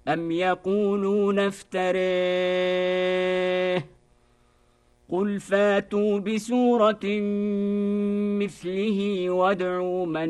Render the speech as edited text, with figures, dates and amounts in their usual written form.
أم يقولون افتريه قل فاتوا بسورة مثله وادعوا من